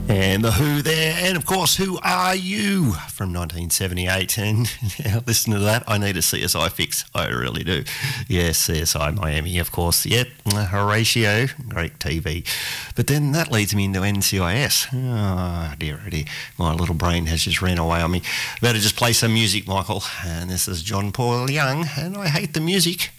And The Who there, and of course, Who Are You from 1978. And listen to that, I need a CSI fix, I really do. Yes, CSI Miami, of course. Yep, Horatio, great TV. But then that leads me into NCIS. Oh dear, oh dear, my little brain has just ran away on me. Better just play some music, Michael. And this is John Paul Young, and I Hate the Music.